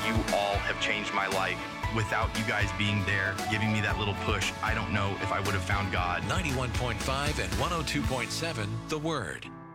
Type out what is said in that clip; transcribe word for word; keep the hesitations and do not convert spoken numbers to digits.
you all have changed my life. Without you guys being there, giving me that little push, I don't know if I would have found God. ninety-one point five and one oh two point seven, The Word.